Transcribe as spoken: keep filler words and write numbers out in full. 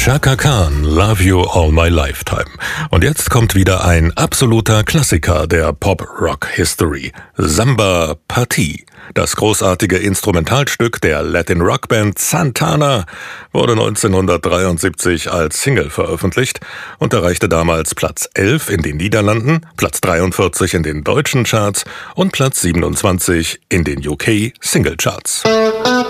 Chaka Khan, Love You All My Lifetime. Und jetzt kommt wieder ein absoluter Klassiker der Pop-Rock-History. Samba Partie. Das großartige Instrumentalstück der Latin-Rock-Band Santana wurde neunzehnhundertdreiundsiebzig als Single veröffentlicht und erreichte damals Platz elf in den Niederlanden, Platz dreiundvierzig in den deutschen Charts und Platz siebenundzwanzig in den U K Singlecharts.